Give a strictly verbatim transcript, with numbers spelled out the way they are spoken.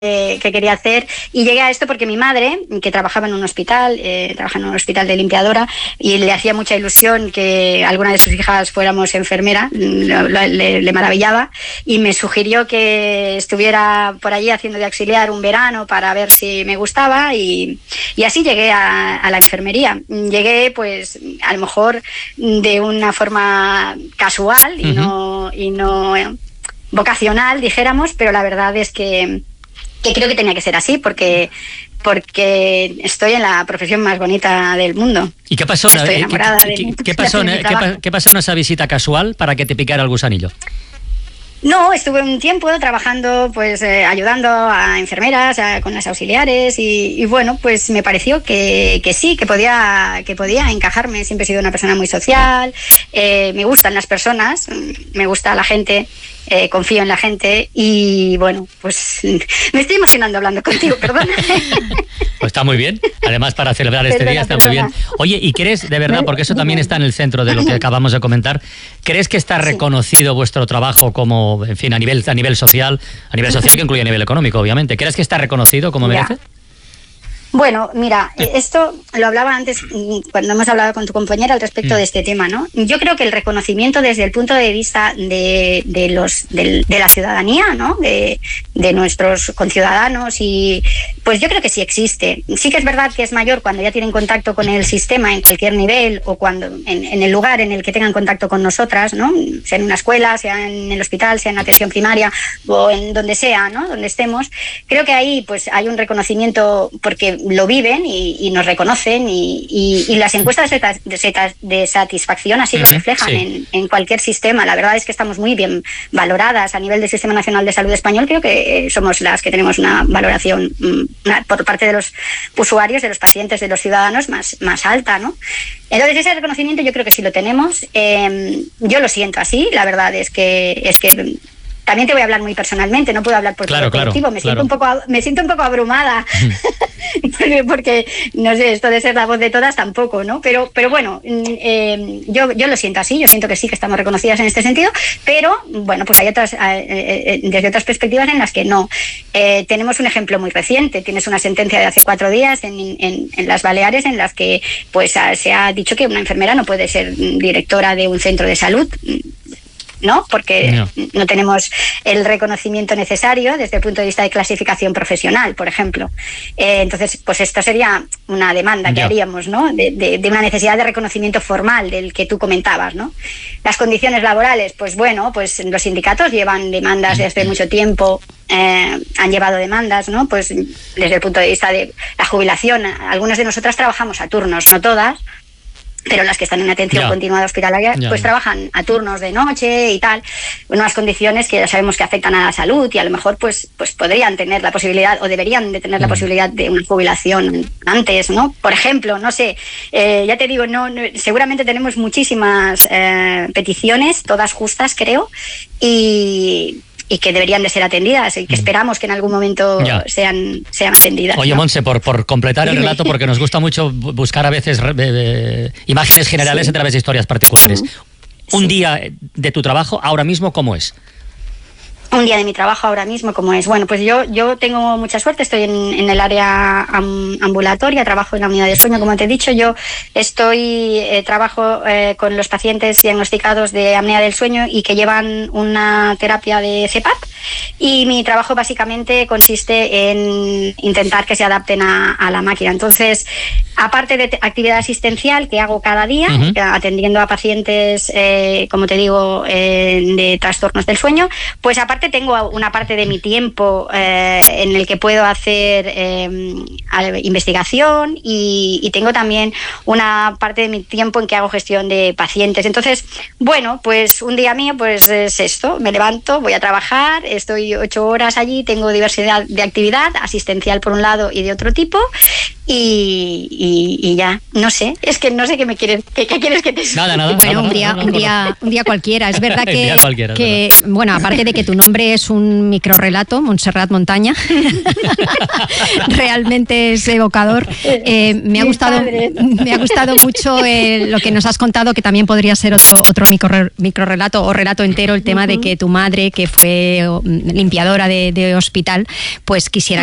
eh, que quería hacer, y llegué a esto porque mi madre, que trabajaba en un hospital, eh, trabaja en un hospital de limpiadora, y le hacía mucha ilusión que alguna de sus hijas fuéramos enfermera, le, le maravillaba, y me sugirió que estuviera por allí haciendo de auxiliar un verano para ver si me gustaba, y, y así llegué a, a la enfermería. Llegué, pues, a lo mejor de una forma casual y, uh-huh. no, y no vocacional, dijéramos, pero la verdad es que que creo que tenía que ser así, porque porque estoy en la profesión más bonita del mundo. ¿Y qué pasó? Estoy enamorada ¿Qué, qué, de qué, pasó, de ¿qué, ¿Qué pasó en esa visita casual para que te picara el gusanillo? No, estuve un tiempo trabajando, pues eh, ayudando a enfermeras, a, con las auxiliares, y, y bueno, pues me pareció que, que sí, que podía, que podía encajarme. Siempre he sido una persona muy social, eh, me gustan las personas, me gusta la gente, eh, confío en la gente, y bueno, pues me estoy emocionando hablando contigo, perdón. Pues está muy bien, además para celebrar este perdona, día está perdona. muy bien. Oye, ¿y crees, de verdad, porque eso también está en el centro de lo que acabamos de comentar, crees que está reconocido sí. vuestro trabajo como, en fin, a nivel, a nivel social, a nivel social que incluye a nivel económico, obviamente? ¿Crees que está reconocido como merece? Ya. Bueno, mira, esto lo hablaba antes cuando hemos hablado con tu compañera al respecto mm. de este tema, ¿no? Yo creo que el reconocimiento desde el punto de vista de, de los de, de la ciudadanía, ¿no? De, de nuestros conciudadanos, y pues yo creo que sí existe. Sí que es verdad que es mayor cuando ya tienen contacto con el sistema en cualquier nivel, o cuando en, en el lugar en el que tengan contacto con nosotras, ¿no? Sea en una escuela, sea en el hospital, sea en atención primaria, o en donde sea, ¿no? Donde estemos. Creo que ahí pues hay un reconocimiento porque lo viven y, y nos reconocen, y, y, y las encuestas de, de, de satisfacción así uh-huh, lo reflejan sí. en, en cualquier sistema. La verdad es que estamos muy bien valoradas a nivel del Sistema Nacional de Salud Español. Creo que somos las que tenemos una valoración una, por parte de los usuarios, de los pacientes, de los ciudadanos más, más alta, ¿no? Entonces ese reconocimiento yo creo que sí lo tenemos. Eh, yo lo siento así. La verdad es que es que también te voy a hablar muy personalmente, no puedo hablar por claro, todo el colectivo, claro, me, claro. siento un poco, me siento un poco abrumada, porque, porque, no sé, esto de ser la voz de todas tampoco, ¿no? Pero, pero bueno, eh, yo, yo lo siento así, yo siento que sí, que estamos reconocidas en este sentido, pero bueno, pues hay otras, eh, eh, desde otras perspectivas en las que no. Eh, tenemos un ejemplo muy reciente, tienes una sentencia de hace cuatro días en, en, en las Baleares en las que pues se ha dicho que una enfermera no puede ser directora de un centro de salud, ¿no? Porque no. no tenemos el reconocimiento necesario desde el punto de vista de clasificación profesional, por ejemplo. Eh, entonces, pues esto sería una demanda que yeah. haríamos, ¿no? De, de, de una necesidad de reconocimiento formal del que tú comentabas, ¿no? Las condiciones laborales, pues bueno, pues los sindicatos llevan demandas desde mucho tiempo, eh, han llevado demandas, ¿no? Pues desde el punto de vista de la jubilación, algunas de nosotras trabajamos a turnos, no todas, pero las que están en atención yeah. continuada hospitalaria, yeah. pues trabajan a turnos de noche y tal, unas condiciones que ya sabemos que afectan a la salud, y a lo mejor pues, pues podrían tener la posibilidad, o deberían de tener mm. la posibilidad de una jubilación antes, ¿no? Por ejemplo, no sé, eh, ya te digo, no, no seguramente tenemos muchísimas eh, peticiones, todas justas creo, y... y que deberían de ser atendidas, y que esperamos que en algún momento ya. sean, sean atendidas. Oye, ¿no? Monse, por, por completar el relato, porque nos gusta mucho buscar a veces eh, eh, imágenes generales sí. a través de historias particulares. Uh-huh. Un sí. día de tu trabajo, ahora mismo, ¿cómo es? Un día de mi trabajo ahora mismo, ¿cómo es? Bueno, pues yo, yo tengo mucha suerte, estoy en, en el área ambulatoria, trabajo en la unidad de sueño, como te he dicho. Yo estoy, eh, trabajo eh, con los pacientes diagnosticados de apnea del sueño y que llevan una terapia de C PAP, y mi trabajo básicamente consiste en intentar que se adapten a, a la máquina. Entonces, aparte de actividad asistencial que hago cada día, uh-huh. atendiendo a pacientes, eh, como te digo, eh, de trastornos del sueño, pues aparte tengo una parte de mi tiempo eh, en el que puedo hacer eh, investigación, y, y tengo también una parte de mi tiempo en que hago gestión de pacientes. Entonces, bueno, pues un día mío pues es esto, me levanto, voy a trabajar, estoy ocho horas allí, tengo diversidad de actividad, asistencial por un lado y de otro tipo, Y, y, y ya, no sé, es que no sé qué me quieres, qué, qué quieres que te explique. Nada, nada. Bueno, nada, un día, nada, un nada. día, un día cualquiera. Es verdad que, día cualquiera, que es bueno, aparte de que tu nombre es un microrrelato, Montserrat Montaña, realmente es evocador. Eh, me ha Mi gustado, padre. me ha gustado mucho eh, lo que nos has contado, que también podría ser otro otro micro, microrrelato o relato entero, el tema uh-huh. de que tu madre, que fue limpiadora de, de hospital, pues quisiera